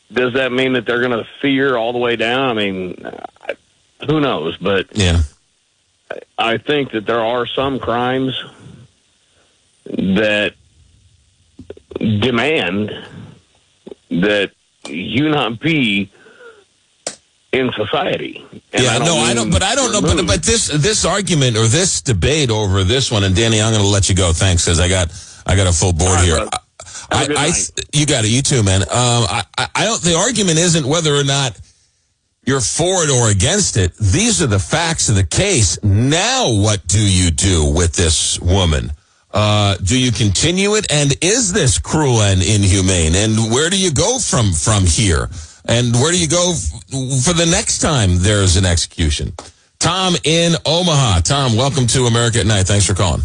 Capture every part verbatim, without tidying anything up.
does that mean that they're going to fear all the way down? I mean, who knows? But yeah, I think that there are some crimes that demand that you not be in society. And yeah, I no, I don't, but I don't know, but, but this, this argument or this debate over this one, and Danny, I'm going to let you go. Thanks. Cause I got, I got a full board right, here. brother. I, I, I you got it. You too, man. Um, I, I don't, the argument isn't whether or not you're for it or against it. These are the facts of the case. Now, what do you do with this woman? Uh, do you continue it? And is this cruel and inhumane? And where do you go from, from here? And where do you go f- for the next time there's an execution? Tom in Omaha. Tom, welcome to America at Night. Thanks for calling.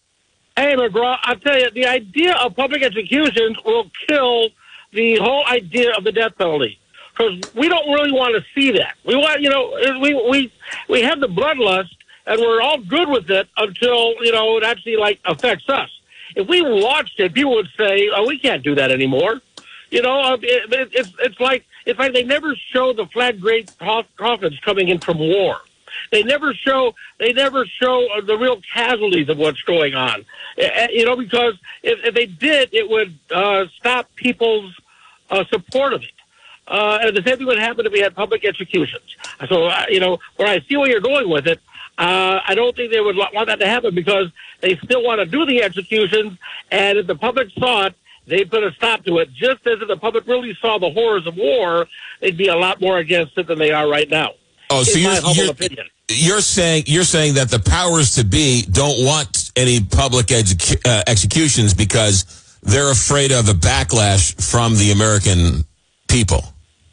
Hey, McGraw, I'll tell you, the idea of public executions will kill the whole idea of the death penalty. Because we don't really want to see that. We want, you know, we we we have the bloodlust, and we're all good with it until, you know, it actually, like, affects us. If we watched it, people would say, oh, we can't do that anymore. You know, it, it, it's it's like it's like they never show the flag grade coffins coming in from war. They never show they never show the real casualties of what's going on. You know, because if, if they did, it would uh, stop people's uh, support of it. Uh, and the same thing would happen if we had public executions. So, uh, you know, where I see where you're going with it, uh, I don't think they would want that to happen because they still want to do the executions. And if the public saw it, they'd put a stop to it. Just as if the public really saw the horrors of war, they'd be a lot more against it than they are right now. Oh, so you're, you're, you're saying you're saying that the powers to be don't want any public execu- uh, executions because they're afraid of the backlash from the American people.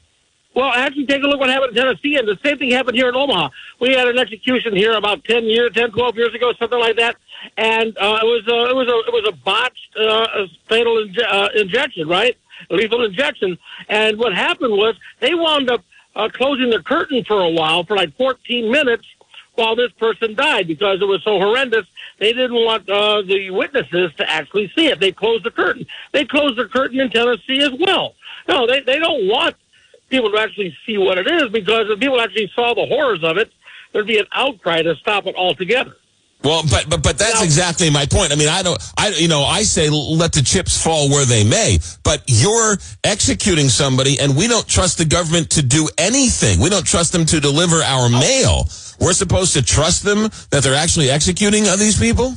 Well, actually, take a look what happened in Tennessee, and the same thing happened here in Omaha. We had an execution here about ten years, ten, twelve years ago, something like that, and uh, it was a, it was a it was a botched uh, fatal inje- uh, injection, right? Lethal injection. And what happened was they wound up uh, closing the curtain for a while, for like fourteen minutes, while this person died because it was so horrendous. They didn't want uh, the witnesses to actually see it. They closed the curtain. They closed the curtain in Tennessee as well. No, they they don't want people to actually see what it is, because if people actually saw the horrors of it, there'd be an outcry to stop it altogether. Well, but but but that's now, exactly my point. I mean, I don't, I you know, I say let the chips fall where they may, but you're executing somebody, and we don't trust the government to do anything. We don't trust them to deliver our mail. We're supposed to trust them that they're actually executing these people?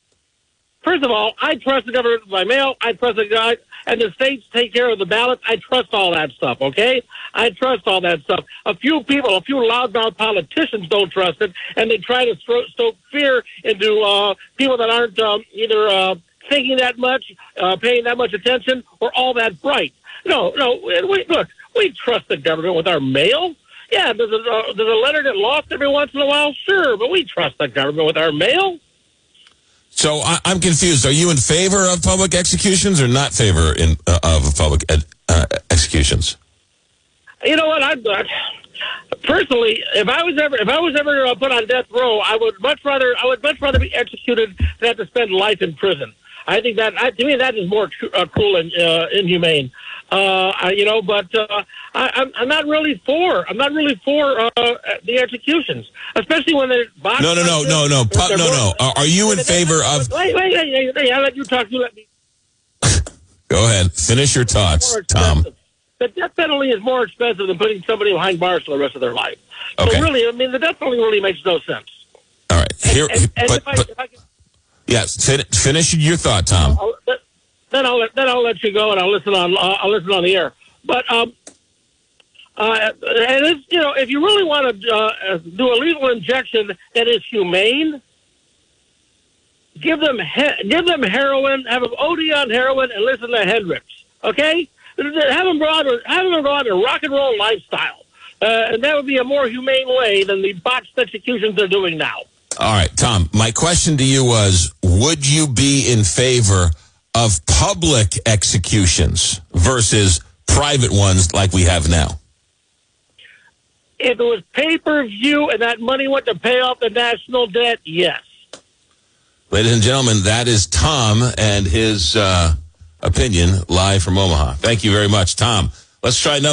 First of all, I trust the government with my mail. I trust the guy, and the states take care of the ballots. I trust all that stuff, okay? I trust all that stuff. A few people, a few loudmouth politicians don't trust it, and they try to throw, stoke fear into uh, people that aren't um, either uh, thinking that much, uh, paying that much attention, or all that bright. No, no, we, look, we trust the government with our mail. Yeah, does a, uh, does a letter get lost every once in a while? Sure, but we trust the government with our mail. So I, I'm confused. Are you in favor of public executions or not favor in uh, of public ed, uh, executions? You know what? I uh, personally, if I was ever if I was ever uh, put on death row, I would much rather I would much rather be executed than have to spend life in prison. I think that I, to me that is more tr- uh, cruel and uh, inhumane. Uh, I, you know, but uh, I, I'm, I'm not really for. I'm not really for uh, the executions, especially when they're boxed. No, no, no, no, no, Pu- no, no. Are, are you in favor of? Wait, wait, wait, wait! I'll let you talk. You let me. Go ahead. Finish your thoughts, Tom. The death penalty is more expensive than putting somebody behind bars for the rest of their life. So Okay. really, I mean, the death penalty really makes no sense. All right. Here, And, and but, if I, but if I can, yes, fin- finish your thought, Tom. I'll, then I'll let then I'll let you go, and I'll listen on uh, I'll listen on the air. But um, uh, and it's, you know, if you really want to uh, do a lethal injection that is humane, give them he- give them heroin, have them O D on heroin, and listen to Hendrix. Okay, have them go out have them go out a rock and roll lifestyle, uh, and that would be a more humane way than the botched executions they're doing now. All right, Tom. My question to you was: would you be in favor of public executions versus private ones like we have now? If it was pay-per-view and that money went to pay off the national debt, yes. Ladies and gentlemen, that is Tom and his uh, opinion live from Omaha. Thank you very much, Tom. Let's try another.